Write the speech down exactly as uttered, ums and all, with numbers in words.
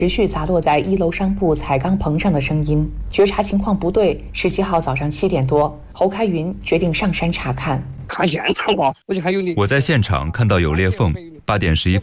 持续砸落在一楼商铺彩钢棚上的声音。觉察情况不对，十七号早上七点多，侯开云决定上山查看。 看现场吧，我就还有你。 我在现场看到有裂缝，八点十一